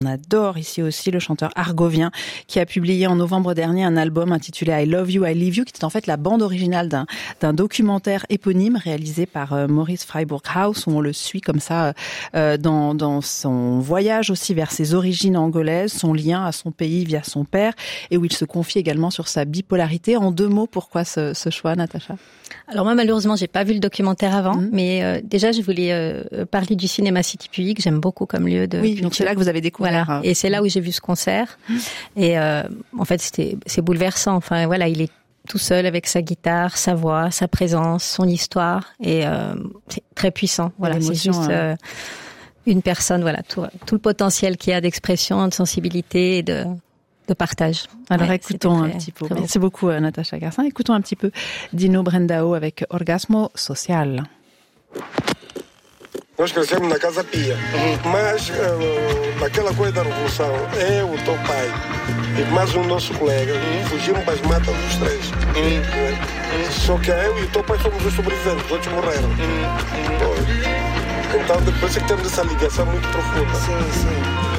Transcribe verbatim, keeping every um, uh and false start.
On adore ici aussi le chanteur argovien qui a publié en novembre dernier un album intitulé I Love You, I Leave You, qui est en fait la bande originale d'un, d'un documentaire éponyme réalisé par euh, Maurice Freiburg-Haus, où on le suit comme ça euh, dans, dans son voyage aussi vers ses origines angolaises, son lien à son pays via son père, et où il se confie également sur sa bipolarité. En deux mots, pourquoi ce, ce choix, Natacha ? Alors moi, malheureusement, j'ai pas vu le documentaire avant, mmh. mais euh, déjà, je voulais euh, parler du Cinéma City Puig, que j'aime beaucoup comme lieu de... Oui, donc c'est là que vous avez découvert. Voilà. Et c'est là où j'ai vu ce concert. Mmh. Et euh, en fait, c'était, c'est bouleversant. Enfin, voilà, il est tout seul avec sa guitare, sa voix, sa présence, son histoire, et euh, c'est très puissant. Voilà, c'est juste euh, une personne, voilà, tout, tout le potentiel qu'il y a d'expression, de sensibilité et de... de partage. Alors ouais, écoutons très, un petit peu. Merci beaucoup euh, Natacha Garcin. Écoutons un petit peu Dino Brandão avec Orgasmo Social. Nós crescemos na Casa Pia, uhum. mas uh, naquela coisa da revolução, eu, o teu pai e mais um nosso colega uhum. fugimos para as matas dos três. Uhum. Né? Uhum. Só que eu e o teu pai fomos os sobreviventes, os outros morreram. Uhum. Uhum. Então depois é que temos essa ligação muito profunda. Sim, sim.